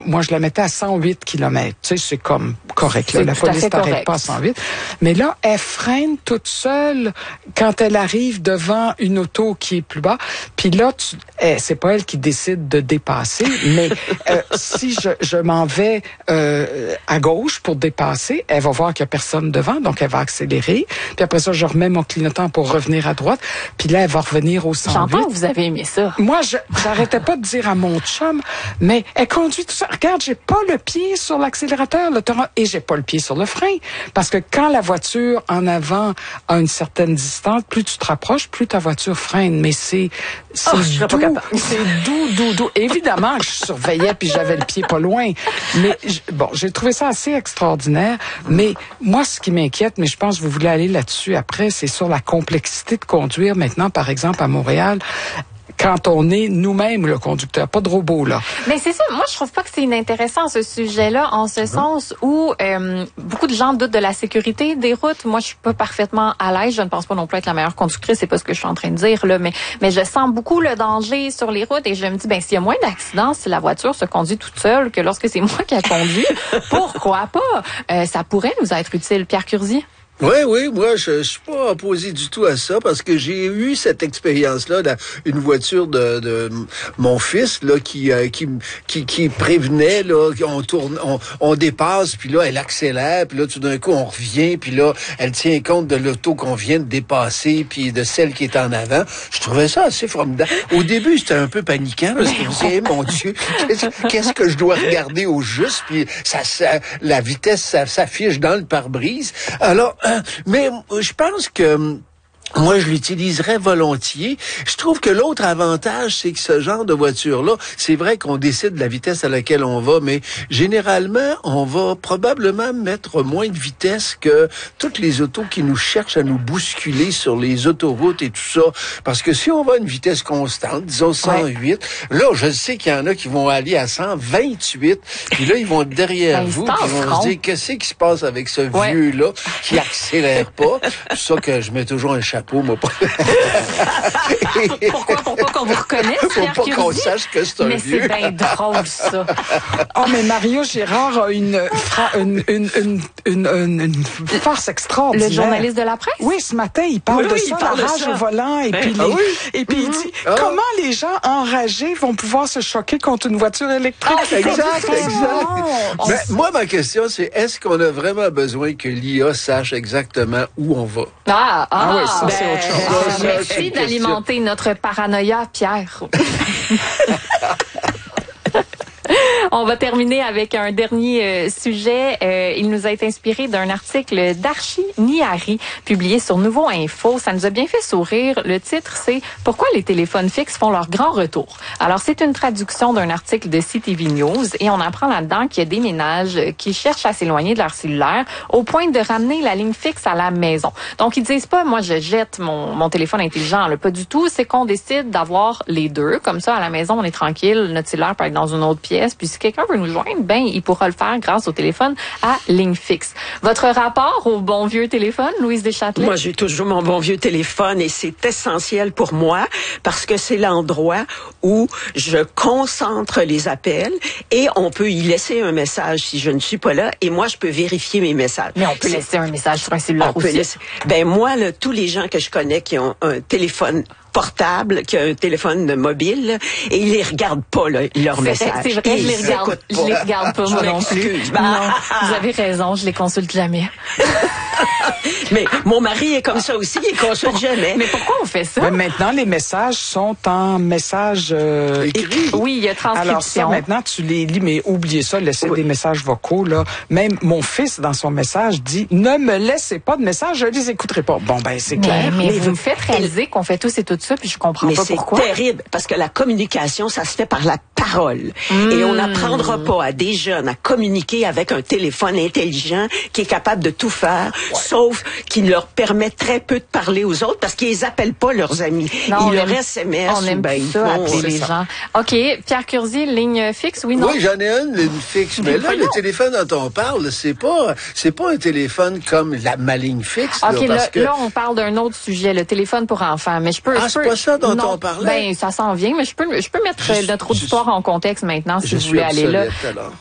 Moi, je la mettais à 108 km. Tu sais, c'est comme correct. Là. La police t'arrête pas à 108. Mais là, elle freine toute seule quand elle arrive devant une auto qui est plus bas. Puis là, c'est pas elle qui décide de dépasser. Mais si je m'en vais à gauche pour dépasser, elle va voir qu'il y a personne devant. Donc, elle va accélérer. Puis après ça, je remets mon clignotant pour revenir à droite. Puis là, elle va revenir au 108. J'entends que vous avez aimé ça. Moi, j'arrêtais pas de dire à mon chum, mais elle conduit tout ça. Regarde, j'ai pas le pied sur l'accélérateur, et j'ai pas le pied sur le frein. Parce que quand la voiture en avant a une certaine distance, plus tu te rapproches, plus ta voiture freine. Mais c'est doux. C'est doux. Évidemment que je surveillais puis j'avais le pied pas loin. Mais j'ai trouvé ça assez extraordinaire. Mais moi, ce qui m'inquiète, mais je pense que vous voulez aller là-dessus après, c'est sur la complexité de conduire maintenant, par exemple, à Montréal. Quand on est nous-mêmes le conducteur, pas de robot, là. Mais c'est ça. Moi, je trouve pas que c'est inintéressant, ce sujet-là, en ce sens où beaucoup de gens doutent de la sécurité des routes. Moi, je suis pas parfaitement à l'aise. Je ne pense pas non plus être la meilleure conductrice. C'est pas ce que je suis en train de dire, là. Mais je sens beaucoup le danger sur les routes et je me dis, s'il y a moins d'accidents, si la voiture se conduit toute seule que lorsque c'est moi qui la conduis, pourquoi pas? Ça pourrait nous être utile. Pierre Curzi? Oui, moi, je suis pas opposé du tout à ça parce que j'ai eu cette expérience-là, une voiture de mon fils, là, qui prévenait, là, on dépasse, puis là, elle accélère, puis là, tout d'un coup, on revient, puis là, elle tient compte de l'auto qu'on vient de dépasser, puis de celle qui est en avant. Je trouvais ça assez formidable. Au début, c'était un peu paniquant parce que je me disais, mon Dieu, qu'est-ce que je dois regarder au juste, puis la vitesse s'affiche dans le pare-brise. Alors, mais je pense que moi, je l'utiliserais volontiers. Je trouve que l'autre avantage, c'est que ce genre de voiture-là, c'est vrai qu'on décide de la vitesse à laquelle on va, mais généralement, on va probablement mettre moins de vitesse que toutes les autos qui nous cherchent à nous bousculer sur les autoroutes et tout ça. Parce que si on va à une vitesse constante, disons 108, là, je sais qu'il y en a qui vont aller à 128, puis là, ils vont être derrière vous, puis ils vont se dire, qu'est-ce qui se passe avec ce vieux-là qui accélère pas? C'est ça que je mets toujours un chapeau. Moi, Pourquoi qu'on vous reconnaisse, Pierre Pour pas qu'on sache que c'est un mais vieux. Mais c'est bien drôle, ça. Mais Mario Girard a une farce extraordinaire. Le journaliste de la presse? Oui, ce matin, il parle de ça, la rage au volant, et puis il dit comment les gens enragés vont pouvoir se choquer contre une voiture électrique. Exact. Mais moi, ma question, c'est est-ce qu'on a vraiment besoin que l'IA sache exactement où on va? Oui, ça, c'est autre chose. Merci d'alimenter notre paranoïa, Pierre. On va terminer avec un dernier sujet. Il nous a été inspiré d'un article d'Archie Niari, publié sur Nouveau Info. Ça nous a bien fait sourire. Le titre, c'est « Pourquoi les téléphones fixes font leur grand retour ». Alors, c'est une traduction d'un article de CTV News et on apprend là-dedans qu'il y a des ménages qui cherchent à s'éloigner de leur cellulaire au point de ramener la ligne fixe à la maison. Donc, ils disent pas « Moi, je jette mon téléphone intelligent ». Pas du tout. C'est qu'on décide d'avoir les deux. Comme ça, à la maison, on est tranquille. Notre cellulaire peut être dans une autre pièce. Puis si quelqu'un veut nous joindre, il pourra le faire grâce au téléphone à ligne fixe. Votre rapport au bon vieux téléphone, Louise Deschâtelet? Moi, j'ai toujours mon bon vieux téléphone et c'est essentiel pour moi parce que c'est l'endroit où je concentre les appels et on peut y laisser un message si je ne suis pas là et moi, je peux vérifier mes messages. Mais on peut laisser un message sur un cellulaire aussi. Moi, tous les gens que je connais qui ont un téléphone portable, qui a un téléphone mobile, et ils les regardent pas, leurs messages. C'est vrai, je les regarde pas, moi non plus. Non, vous avez raison, je les consulte jamais. Mais mon mari est comme ça aussi, il consulte jamais. Mais pourquoi on fait ça? Mais maintenant, les messages sont en message écrit. Oui, il y a transcription. Alors ça, maintenant, tu les lis, mais oubliez ça, laissez des messages vocaux, là. Même mon fils, dans son message, dit « Ne me laissez pas de messages, je les écouterai pas. » Bon, c'est clair. Mais vous me faites réaliser qu'on fait tous et tout ça, puis je comprends pas pourquoi. Mais c'est terrible, parce que la communication, ça se fait par la parole. Et on n'apprendra pas à des jeunes à communiquer avec un téléphone intelligent qui est capable de tout faire sauf qu'il leur permet très peu de parler aux autres parce qu'ils appellent pas leurs amis. Non, ils leur SMS. On aime ben, ça, appeler les gens. OK. Pierre Curzi, ligne fixe, oui, non? Oui, j'en ai une ligne fixe. Mais là, le téléphone dont on parle, c'est pas un téléphone comme ma ligne fixe. OK, là, on parle d'un autre sujet, le téléphone pour enfants. Mais c'est pas ça dont on parlait? Ben, ça s'en vient, mais je peux mettre notre auditoire en contexte maintenant si vous voulez aller là. Alors.